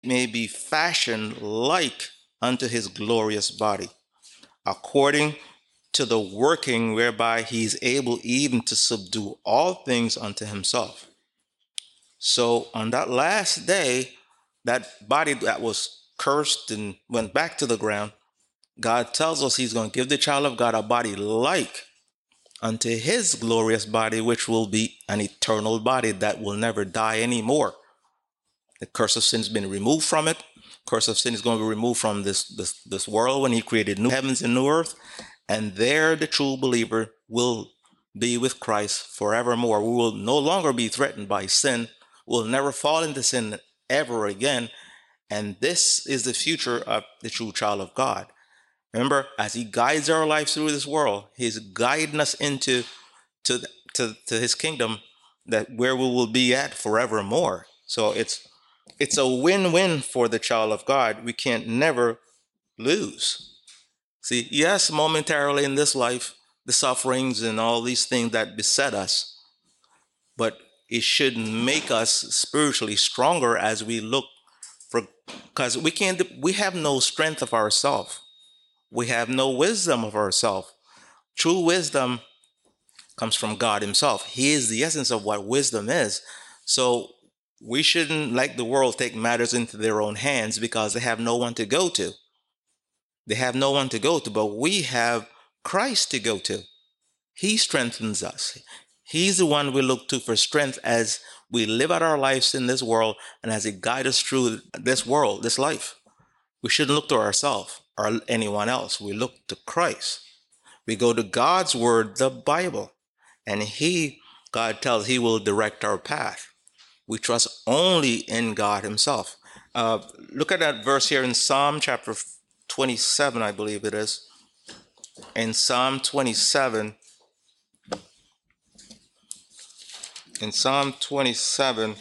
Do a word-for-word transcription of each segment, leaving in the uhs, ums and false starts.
may be fashioned like unto his glorious body, according to the working whereby he is able even to subdue all things unto himself. So on that last day, that body that was cursed and went back to the ground, God tells us he's going to give the child of God a body like unto his glorious body, which will be an eternal body that will never die anymore. The curse of sin has been removed from it. Curse of sin is going to be removed from this, this, this world when he created new heavens and new earth. And there the true believer will be with Christ forevermore. We will no longer be threatened by sin. We'll never fall into sin ever again. And this is the future of the true child of God. Remember, as he guides our lives through this world, he's guiding us into to, to, to his kingdom, that where we will be at forevermore. So it's it's a win-win for the child of God. We can't never lose. See, yes, momentarily in this life, the sufferings and all these things that beset us, but it should make us spiritually stronger as we look for, because we can't, we have no strength of ourselves. We have no wisdom of ourselves. True wisdom comes from God himself. He is the essence of what wisdom is. So we shouldn't, like the world, take matters into their own hands because they have no one to go to. They have no one to go to, but we have Christ to go to. He strengthens us. He's the one we look to for strength as we live out our lives in this world and as he guides us through this world, this life. We shouldn't look to ourselves or anyone else. We look to Christ. We go to God's word, the Bible, and he, God tells, he will direct our path. We trust only in God himself. Uh, look at that verse here in Psalm chapter twenty-seven, I believe it is. In Psalm twenty-seven, in Psalm twenty-seven,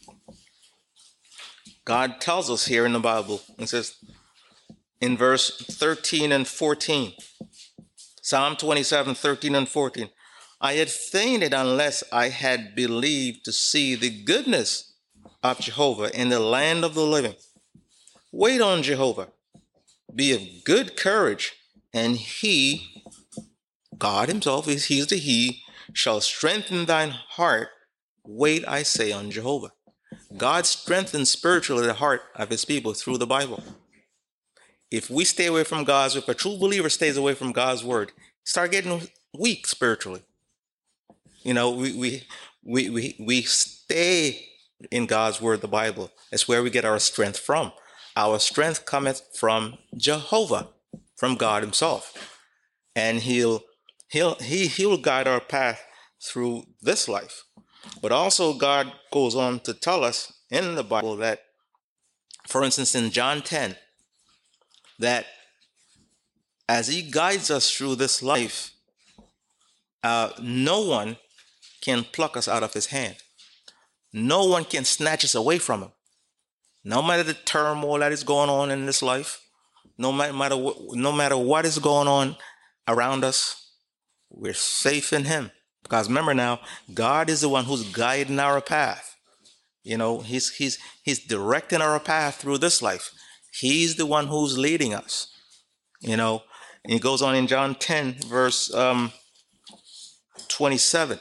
God tells us here in the Bible, it says in verse thirteen and fourteen, Psalm twenty-seven, thirteen and fourteen, I had fainted unless I had believed to see the goodness of Jehovah in the land of the living. Wait on Jehovah. Be of good courage, and he, God himself, is he's the he, shall strengthen thine heart. Wait, I say, on Jehovah. God strengthens spiritually the heart of his people through the Bible. If we stay away from God's word, if a true believer stays away from God's word, start getting weak spiritually. You know, we we we we, we stay in God's word, the Bible. That's where we get our strength from. Our strength cometh from Jehovah, from God himself. And he'll he'll he he'll guide our path through this life. But also God goes on to tell us in the Bible that, for instance, in John ten, that as he guides us through this life, uh, no one can pluck us out of his hand. No one can snatch us away from him. No matter the turmoil that is going on in this life, no matter what, no matter what is going on around us, we're safe in him. Because remember now, God is the one who's guiding our path. You know, he's he's he's directing our path through this life. He's the one who's leading us. You know, and he goes on in John ten, verse um, twenty-seven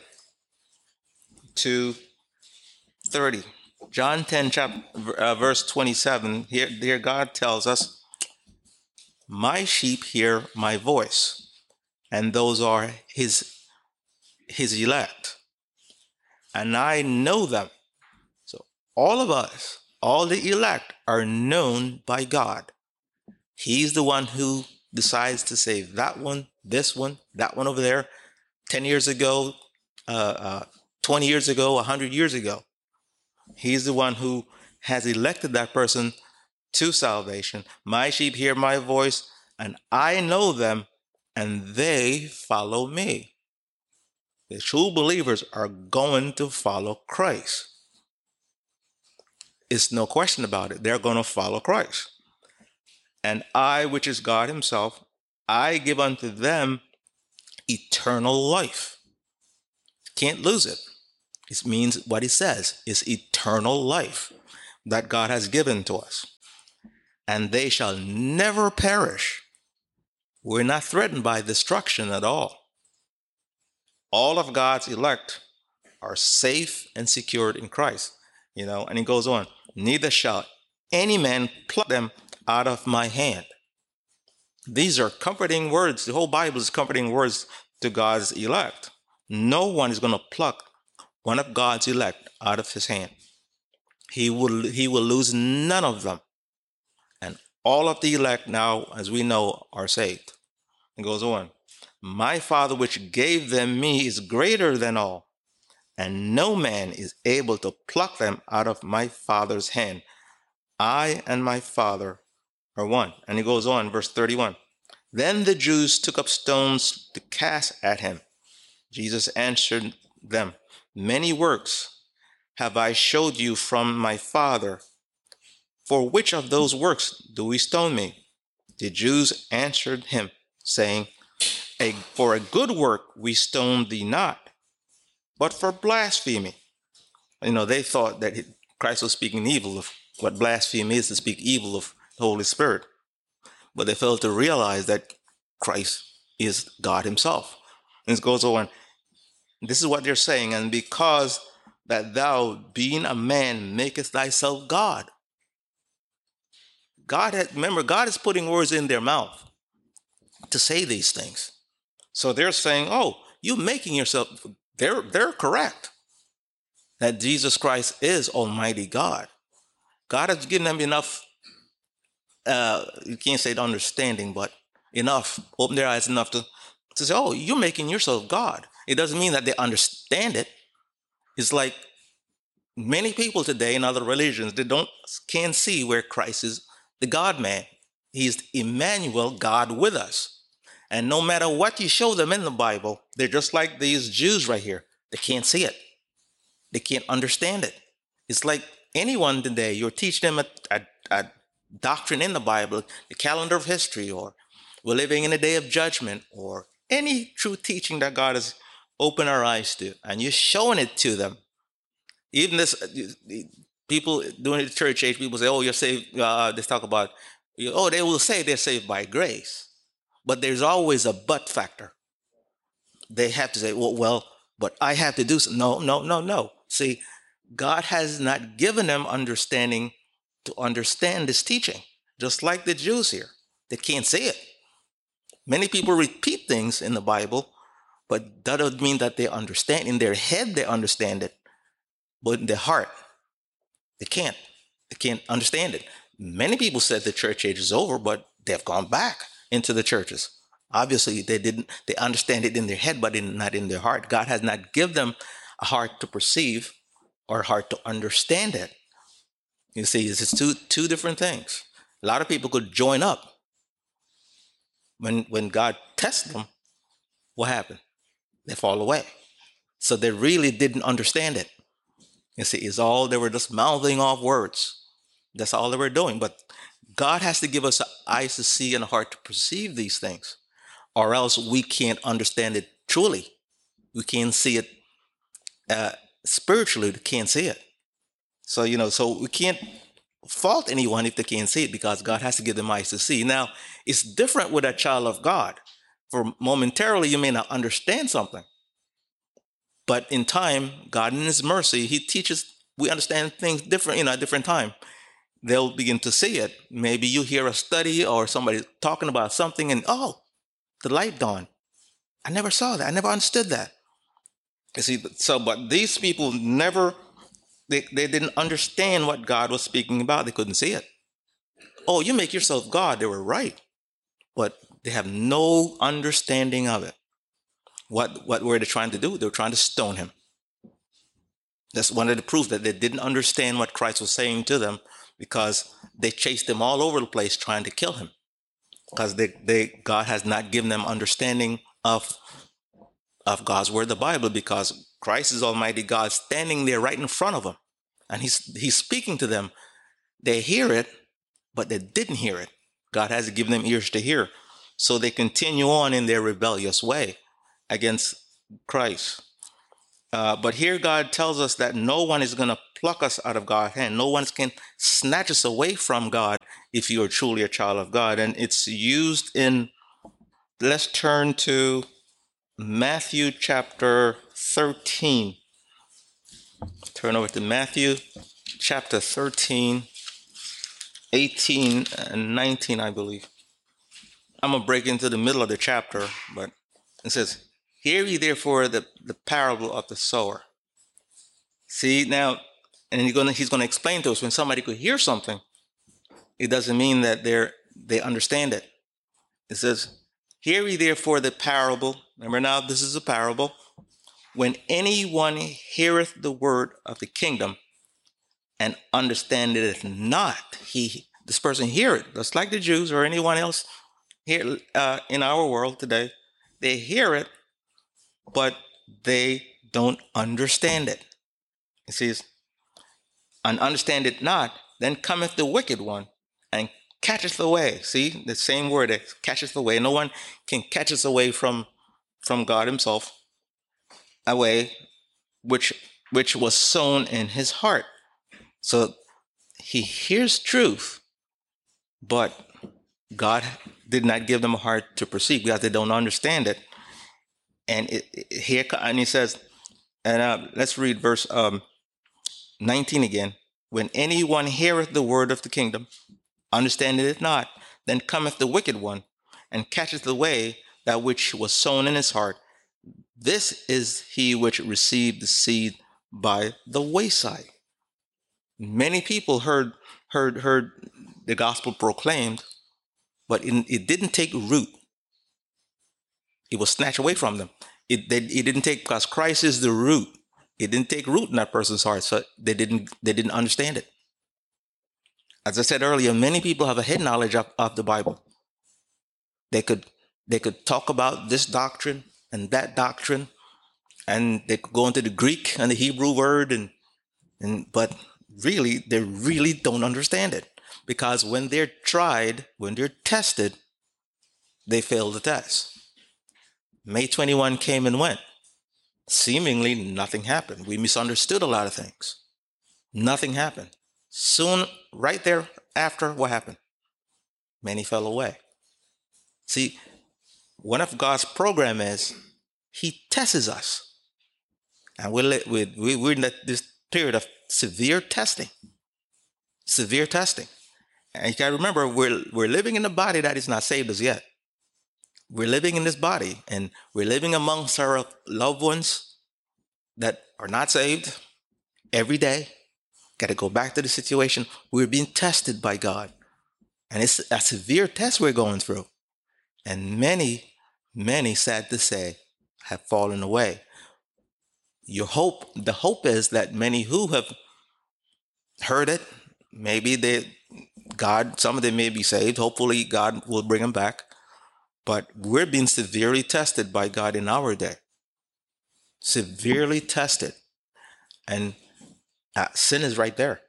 to thirty. John ten, chapter, uh, verse twenty-seven. Here, here God tells us, "My sheep hear my voice, and those are his his elect, and I know them." So all of us, all the elect, are known by God. He's the one who decides to say that one, this one, that one over there, ten years ago, uh, uh, twenty years ago, one hundred years ago. He's the one who has elected that person to salvation. My sheep hear my voice, and I know them, and they follow me. The true believers are going to follow Christ. It's no question about it. They're going to follow Christ. And I, which is God himself, I give unto them eternal life. Can't lose it. It means what it says is eternal life. that God has given to us, and they shall never perish. We're not threatened by destruction at all. All of God's elect are safe and secured in Christ. You know, and he goes on, neither shall any man pluck them out of my hand. These are comforting words. The whole Bible is comforting words to God's elect. No one is going to pluck one of God's elect out of his hand. He will, he will lose none of them. And all of the elect now, as we know, are saved. It goes on. My Father which gave them me is greater than all, and no man is able to pluck them out of my Father's hand. I and my Father are one. And he goes on, verse thirty-one. Then the Jews took up stones to cast at him. Jesus answered them, many works have I showed you from my Father. For which of those works do we stone me? The Jews answered him, saying, a, for a good work we stone thee not, but for blasphemy. You know, they thought that Christ was speaking evil of what blasphemy is, to speak evil of the Holy Spirit. But they failed to realize that Christ is God himself. And it goes on. This is what they're saying. And because that thou, being a man, makest thyself God. God had, remember, God is putting words in their mouth to say these things. So they're saying, oh, you making yourself, they're, they're correct that Jesus Christ is Almighty God. God has given them enough, uh, you can't say the understanding, but enough, open their eyes enough to, to say, oh, you're making yourself God. It doesn't mean that they understand it. It's like many people today in other religions, they don't, can't see where Christ is the God-man. He's Emmanuel, God with us. And no matter what you show them in the Bible, they're just like these Jews right here. They can't see it. They can't understand it. It's like anyone today, you're teaching them a, a, a doctrine in the Bible, the calendar of history, or we're living in a day of judgment, or any true teaching that God has opened our eyes to, and you're showing it to them. Even this, people during the church age, people say, oh, you're saved. Uh, they talk about, oh, they will say they're saved by grace. But there's always a but factor. They have to say, well, well, but I have to do so. No, no, no, no. See, God has not given them understanding to understand this teaching, just like the Jews here. They can't see it. Many people repeat things in the Bible, but that doesn't mean that they understand. In their head, they understand it, but in their heart, they can't. They can't understand it. Many people said the church age is over, but they've gone back into the churches. Obviously, they didn't. They understand it in their head, but in, not in their heart. God has not given them a heart to perceive or a heart to understand it. You see, it's two two different things. A lot of people could join up. When when God tests them, what happened? They fall away. So they really didn't understand it. You see, it's all, they were just mouthing off words. That's all they were doing. But God has to give us eyes to see and a heart to perceive these things, or else we can't understand it truly. We can't see it uh, spiritually. We can't see it. So, you know, so we can't fault anyone if they can't see it, because God has to give them eyes to see. Now, it's different with a child of God. For momentarily, you may not understand something. But in time, God in his mercy, he teaches, we understand things different, you know, at a different time. They'll begin to see it. Maybe you hear a study or somebody talking about something and, oh, the light dawned. I never saw that. I never understood that. You see, so, but these people never, they, they didn't understand what God was speaking about. They couldn't see it. Oh, you make yourself God. They were right. But they have no understanding of it. What, what were they trying to do? They were trying to stone him. That's one of the proofs that they didn't understand what Christ was saying to them, because they chased him all over the place trying to kill him. Because they, they, God has not given them understanding of, of God's word, the Bible, because Christ is Almighty God standing there right in front of them. And he's, he's speaking to them. They hear it, but they didn't hear it. God has given them ears to hear. So they continue on in their rebellious way against Christ. Uh, but here God tells us that no one is going to pluck us out of God's hand. No one can snatch us away from God if you are truly a child of God. And it's used in, let's turn to Matthew chapter thirteen. Turn over to Matthew chapter thirteen, eighteen and nineteen, I believe. I'm going to break into the middle of the chapter, but it says, "Hear ye therefore the, the parable of the sower." See, now, and he's going to, he's going to explain to us, when somebody could hear something, it doesn't mean that they're, they understand it. It says, "Hear ye therefore the parable." Remember now, this is a parable. "When anyone heareth the word of the kingdom and understandeth it not," he, this person hear it, just like the Jews or anyone else here uh, in our world today. They hear it, but they don't understand it. It says, "And understand it not, then cometh the wicked one and catcheth away." See, the same word, that catcheth away. No one can catch us away from, from God himself, away, which, which was sown in his heart. So he hears truth, but God did not give them a heart to perceive because they don't understand it. And it, it, here, and he says, and uh, let's read verse um, nineteen again. "When anyone heareth the word of the kingdom, understandeth it not, then cometh the wicked one, and catcheth away that which was sown in his heart. This is he which received the seed by the wayside." Many people heard heard heard the gospel proclaimed, but it, it didn't take root. It was snatched away from them. It they, it didn't take, because Christ is the root. It didn't take root in that person's heart, so they didn't they didn't understand it. As I said earlier, many people have a head knowledge of, of the Bible. They could they could talk about this doctrine and that doctrine, and they could go into the Greek and the Hebrew word, and and but really they really don't understand it, because when they're tried, when they're tested, they fail the test. May twenty-first came and went. Seemingly nothing happened. We misunderstood a lot of things. Nothing happened. Soon, right there after, what happened? Many fell away. See, one of God's program is he tests us. And we're, we're, we're in this period of severe testing. Severe testing. And you got to remember, we're, we're living in a body that is not saved as yet. We're living in this body, and we're living amongst our loved ones that are not saved every day. Got to go back to the situation. We're being tested by God. And it's a severe test we're going through. And many, many, sad to say, have fallen away. Your hope, the hope is that many who have heard it, maybe they, God, some of them may be saved. Hopefully God will bring them back. But we're being severely tested by God in our day. Severely tested. And uh, sin is right there.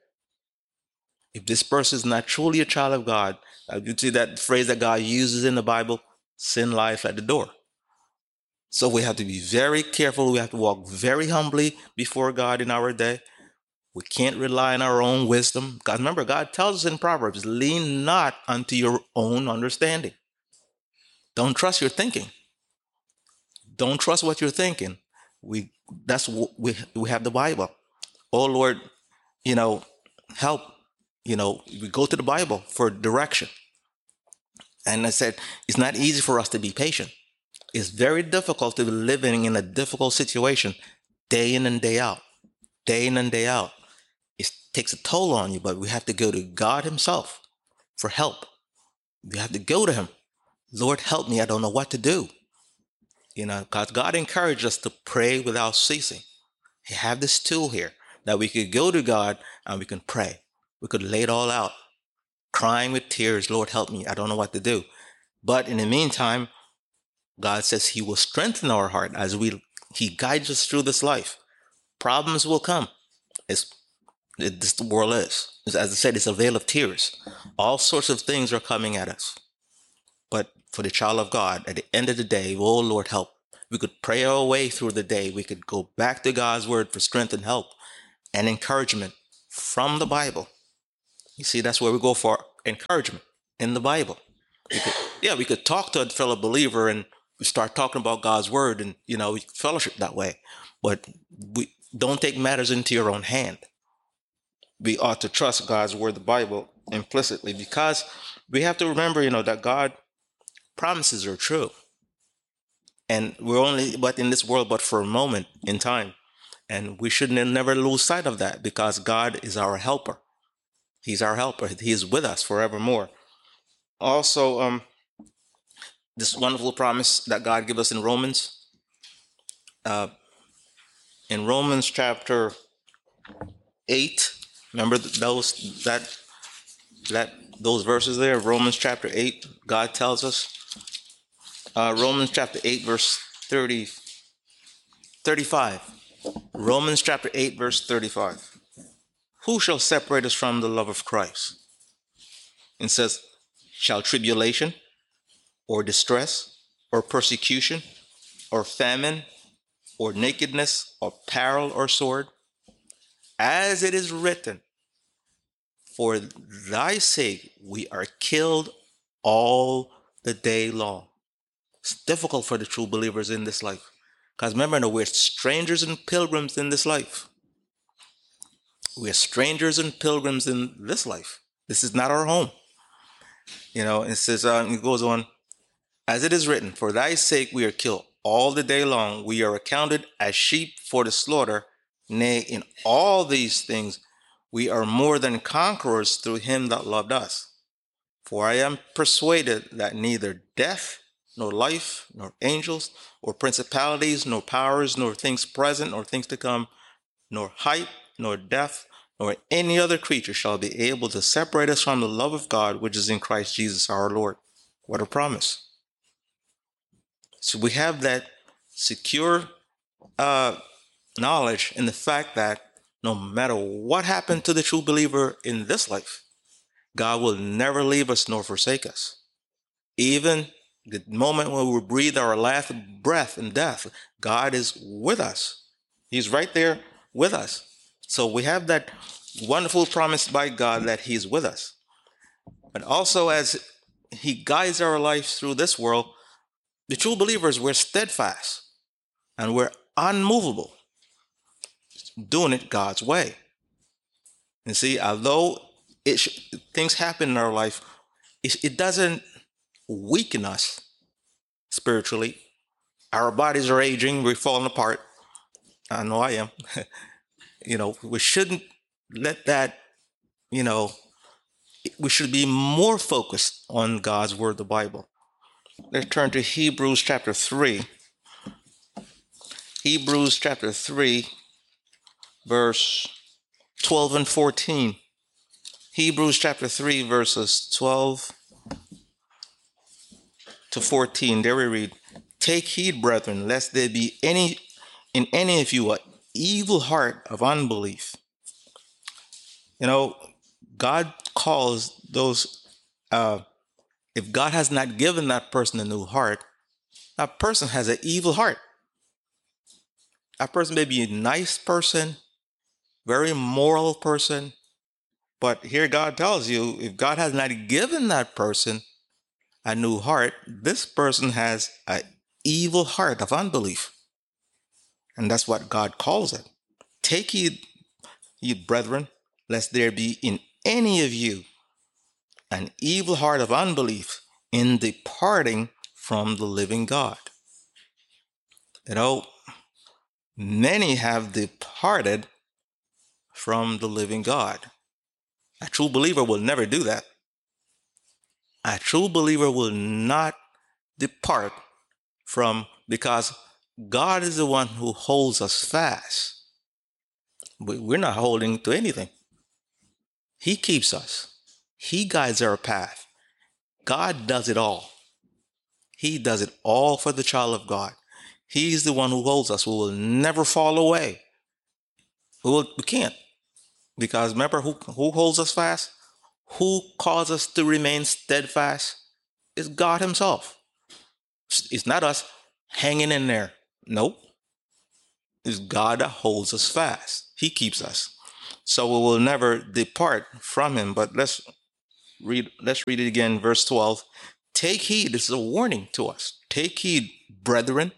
If this person is not truly a child of God, uh, you see that phrase that God uses in the Bible, sin lies at the door. So we have to be very careful. We have to walk very humbly before God in our day. We can't rely on our own wisdom. Because remember, God tells us in Proverbs, lean not unto your own understanding. Don't trust your thinking. Don't trust what you're thinking. We that's what we we have the Bible. Oh Lord, you know, help. You know, we go to the Bible for direction. And I said, it's not easy for us to be patient. It's very difficult to be living in a difficult situation day in and day out, day in and day out. It takes a toll on you, but we have to go to God himself for help. We have to go to him. Lord, help me. I don't know what to do. You know, because God encouraged us to pray without ceasing. He have this tool here that we could go to God and we can pray. We could lay it all out, crying with tears. Lord, help me. I don't know what to do. But in the meantime, God says he will strengthen our heart as we, he guides us through this life. Problems will come. It's, it, this the world is. As I said, it's a veil of tears. All sorts of things are coming at us. But for the child of God, at the end of the day, oh Lord, help. We could pray our way through the day. We could go back to God's word for strength and help and encouragement. from the Bible. You see, that's where we go for encouragement, in the Bible. We could, yeah, we could talk to a fellow believer and we start talking about God's word, and you know, we fellowship that way. But we don't take matters into your own hand. We ought to trust God's word, the Bible, implicitly, because we have to remember, you know, that God promises are true. And we're only but in this world but for a moment in time. And we should never lose sight of that, because God is our helper. He's our helper. He is with us forevermore. Also, um, this wonderful promise that God gives us in Romans. Uh, in Romans chapter eight, remember those that that those verses there, Romans chapter eight, God tells us. Uh, Romans chapter eight, verse thirty, thirty-five. Romans chapter eight, verse thirty-five. Who shall separate us from the love of Christ? It says, shall tribulation, or distress, or persecution, or famine, or nakedness, or peril, or sword? As it is written, for thy sake we are killed all the day long. It's difficult for the true believers in this life. Because remember, no, we're strangers and pilgrims in this life. We're strangers and pilgrims in this life. This is not our home. You know, it says, uh, it goes on, as it is written, for thy sake we are killed all the day long. We are accounted as sheep for the slaughter. Nay, in all these things we are more than conquerors through him that loved us. For I am persuaded that neither death, nor life, nor angels, or principalities, nor powers, nor things present, nor things to come, nor height, nor depth, nor any other creature shall be able to separate us from the love of God, which is in Christ Jesus our Lord. What a promise. So we have that secure uh, knowledge in the fact that no matter what happened to the true believer in this life, God will never leave us nor forsake us. Even the moment when we breathe our last breath in death, God is with us. He's right there with us. So we have that wonderful promise by God that he's with us. But also, as he guides our lives through this world, the true believers, we're steadfast and we're unmovable, doing it God's way. And see, although it sh- things happen in our life, it, it doesn't weaken us spiritually. Our bodies are aging, we're falling apart. I know I am. You know, we shouldn't let that, you know, we should be more focused on God's word, the Bible. Let's turn to Hebrews chapter three. Hebrews chapter three, verse twelve and fourteen. Hebrews chapter three, verses twelve to fourteen. There we read, take heed, brethren, lest there be any in any of you an evil heart of unbelief. You know, God calls those, uh, if God has not given that person a new heart, that person has an evil heart. That person may be a nice person, very moral person, but here God tells you, if God has not given that person a new heart, this person has an evil heart of unbelief. And that's what God calls it. Take heed, ye brethren, lest there be in any of you an evil heart of unbelief in departing from the living God. You know, many have departed from the living God. A true believer will never do that. A true believer will not depart from, because God is the one who holds us fast. We're not holding to anything. He keeps us. He guides our path. God does it all. He does it all for the child of God. He's the one who holds us. We will never fall away. We, will, we can't. Because remember who, who holds us fast? Who causes us to remain steadfast? It's God himself. It's not us hanging in there. Nope. It's God that holds us fast. He keeps us. so we will never depart from him. But let's read, let's read it again, verse twelve. Take heed, this is a warning to us. Take heed, brethren,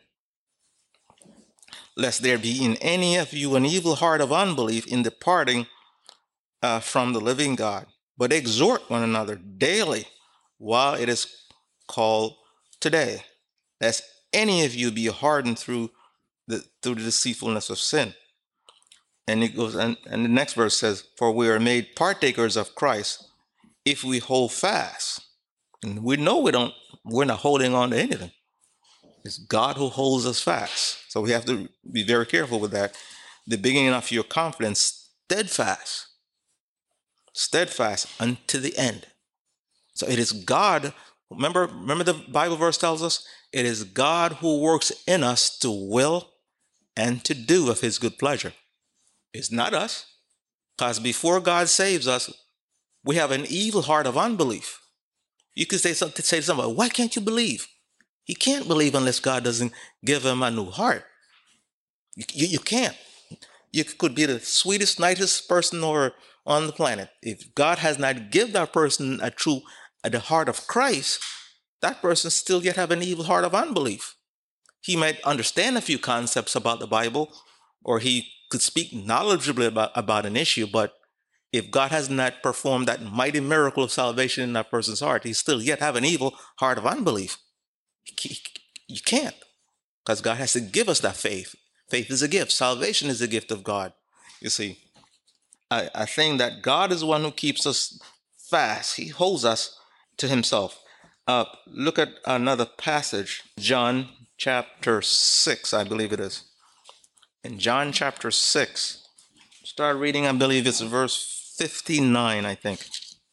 lest there be in any of you an evil heart of unbelief in departing uh, from the living God. But exhort one another daily while it is called today, lest any of you be hardened through the through the deceitfulness of sin. And it goes, and, and the next verse says, for we are made partakers of Christ if we hold fast. And we know we don't, we're not holding on to anything. It's God who holds us fast. So we have to be very careful with that. The beginning of your confidence, steadfast, steadfast unto the end. So it is God. Remember, remember the Bible verse tells us, it is God who works in us to will and to do of his good pleasure. It's not us. Because before God saves us, we have an evil heart of unbelief. You could say something, say to somebody, why can't you believe? He can't believe unless God doesn't give him a new heart. You, you, you can't. You could be the sweetest, nicest person or on the planet. If God has not given that person a true, a, the heart of Christ, that person still yet have an evil heart of unbelief. He might understand a few concepts about the Bible, or he could speak knowledgeably about, about an issue, but if God has not performed that mighty miracle of salvation in that person's heart, he still yet have an evil heart of unbelief. You can't, because God has to give us that faith. Faith is a gift. Salvation is a gift of God. You see, I, I think that God is the one who keeps us fast. He holds us to himself. Uh, look at another passage, John chapter six, I believe it is. In John chapter six, start reading, I believe it's verse fifty-nine, I think.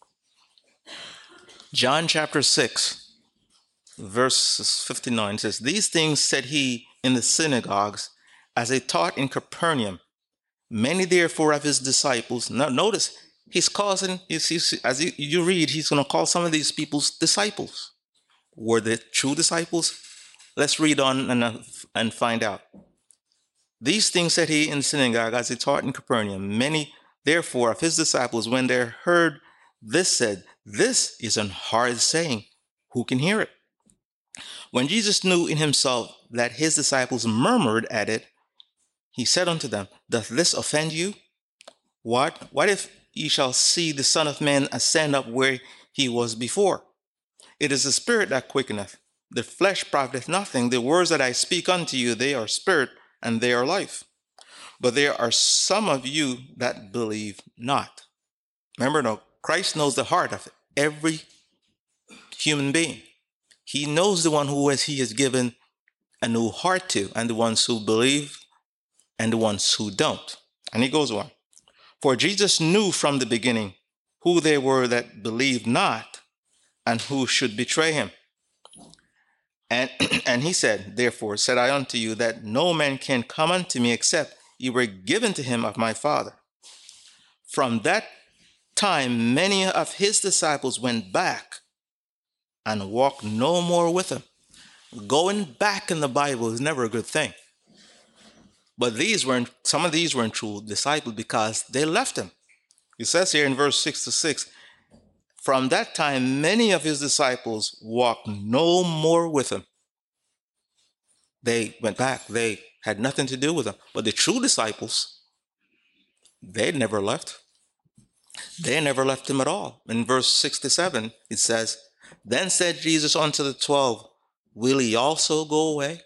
John chapter six, verse fifty-nine says, these things said he in the synagogues as he taught in Capernaum. Many therefore of his disciples, now notice, he's causing, he's, he's, as you, you read, he's going to call some of these people's disciples. Were they true disciples? Let's read on and, uh, and find out. These things said he in the synagogue as he taught in Capernaum. Many therefore of his disciples, when they heard this, said, this is an hard saying. Who can hear it? When Jesus knew in himself that his disciples murmured at it, he said unto them, doth this offend you? What? What if ye shall see the Son of Man ascend up where he was before? It is the Spirit that quickeneth. The flesh profiteth nothing. The words that I speak unto you, they are spirit and they are life. But there are some of you that believe not. Remember, no, Christ knows the heart of every human being. He knows the one who has, he has given a new heart to, and the ones who believe and the ones who don't. And he goes on. For Jesus knew from the beginning who they were that believed not and who should betray him. And, and he said, therefore said I unto you that no man can come unto me except ye were given to him of my Father. From that time, many of his disciples went back and walked no more with him. Going back in the Bible is never a good thing. But these weren't, some of these weren't true disciples because they left him. It says here in verse six to six, from that time, many of his disciples walked no more with him. They went back. They had nothing to do with him. But the true disciples, they never left. They never left him at all. In verse six to seven, it says, then said Jesus unto the twelve, will ye also go away?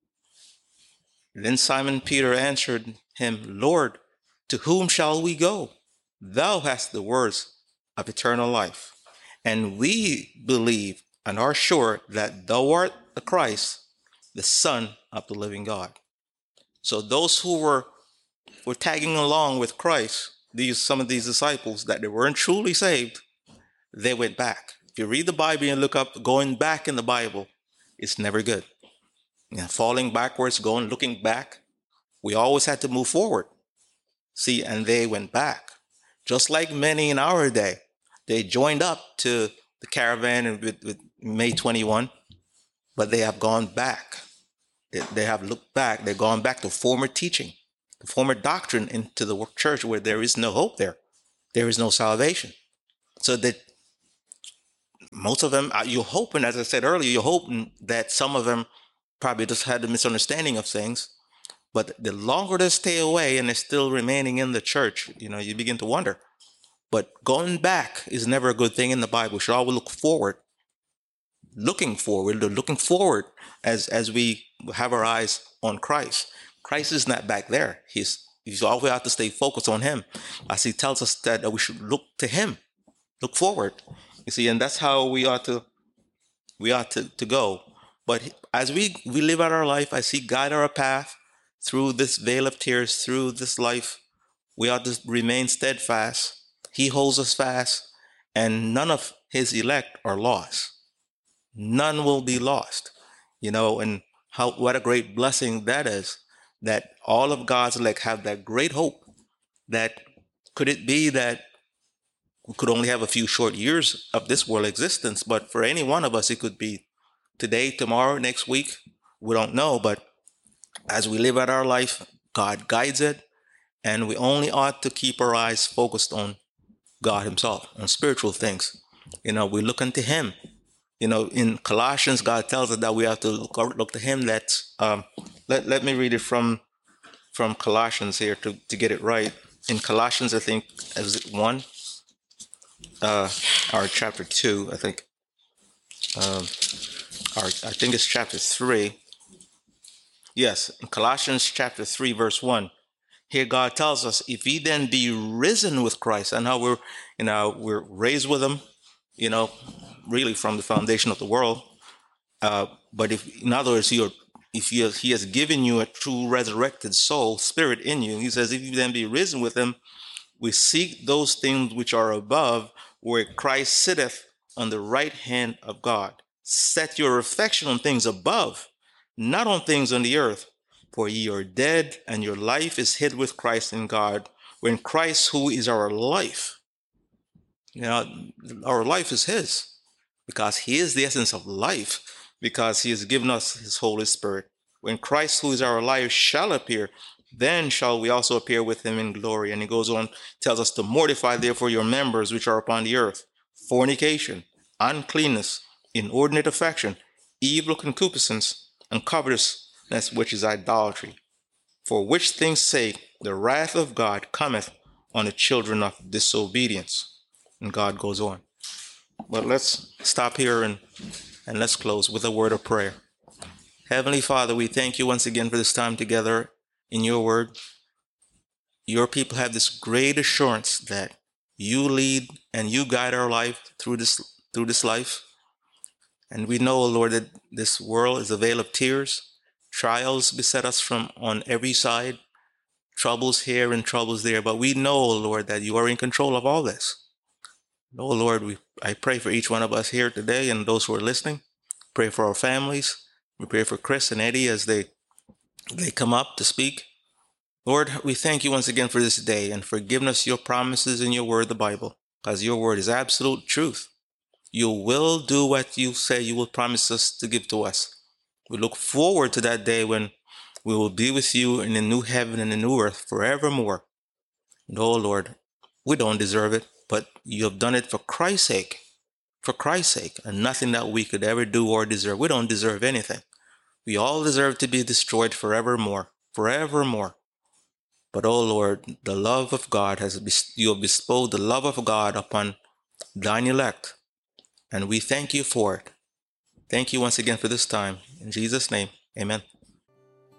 Then Simon Peter answered him, Lord, to whom shall we go? Thou hast the words of eternal life. And we believe and are sure that thou art the Christ, the Son of the living God. So those who were, were tagging along with Christ, these some of these disciples, that they weren't truly saved, they went back. If you read the Bible and look up going back in the Bible, it's never good. You know, falling backwards, going, looking back. We always had to move forward. See, and they went back. Just like many in our day, they joined up to the caravan with, with May twenty-first, but they have gone back. They, they have looked back. They've gone back to former teaching. the former doctrine into the church where there is no hope there. There is no salvation. So that most of them, you're hoping, as I said earlier, you're hoping that some of them probably just had a misunderstanding of things. But the longer they stay away and they're still remaining in the church, you know, you begin to wonder. But going back is never a good thing in the Bible. We should always look forward, looking forward, looking forward as, as we have our eyes on Christ. Christ is not back there. He's, he's always have to stay focused on him. As he tells us that we should look to him, look forward. You see, and that's how we ought to, we ought to, to go. But as we, we live out our life, as he guide our path through this veil of tears, through this life, we ought to remain steadfast. He holds us fast, and none of his elect are lost. None will be lost. You know, and how, what a great blessing that is, that all of God's elect have that great hope that could it be that we could only have a few short years of this world existence, but for any one of us, it could be today, tomorrow, next week. We don't know, but as we live out our life, God guides it, and we only ought to keep our eyes focused on God himself, on spiritual things. You know, we look unto him. You know, in Colossians, God tells us that we have to look, look to him. That's, um, let, let me read it from, from Colossians here to, to get it right. In Colossians, I think, is it one? Uh, or chapter two, I think. Um, or I think it's chapter three. Yes, in Colossians chapter three, verse one. Here God tells us, if ye then be risen with Christ, and how we're, you know, we're raised with him, you know, really from the foundation of the world. Uh, but if, in other words, you're, if you, he has given you a true resurrected soul, spirit in you, he says, if you then be risen with him, we seek those things which are above, where Christ sitteth on the right hand of God. Set your affection on things above, not on things on the earth. For ye are dead, and your life is hid with Christ in God. When Christ, who is our life, you know, our life is his, because he is the essence of life, because he has given us his Holy Spirit. When Christ, who is our life, shall appear, then shall we also appear with him in glory. And he goes on, tells us to mortify therefore your members which are upon the earth: fornication, uncleanness, inordinate affection, evil concupiscence, and covetousness, which is idolatry. For which things' sake the wrath of God cometh on the children of disobedience. And God goes on. But let's stop here and, and let's close with a word of prayer. Heavenly Father, we thank you once again for this time together in your word. Your people have this great assurance that you lead and you guide our life through this, through this life. And we know, Lord, that this world is a vale of tears. Trials beset us from on every side, troubles here and troubles there. But we know, Lord, that you are in control of all this. Oh, Lord, we, I pray for each one of us here today and those who are listening. Pray for our families. We pray for Chris and Eddie as they, they come up to speak. Lord, we thank you once again for this day and for giving us your promises in your word, the Bible, because your word is absolute truth. You will do what you say you will promise us to give to us. We look forward to that day when we will be with you in the new heaven and the new earth forevermore. And oh, Lord, we don't deserve it, but you have done it for Christ's sake, for Christ's sake, and nothing that we could ever do or deserve. We don't deserve anything. We all deserve to be destroyed forevermore, forevermore. But oh, Lord, the love of God has, you have bestowed the love of God upon thine elect, and we thank you for it. Thank you once again for this time. In Jesus' name, amen.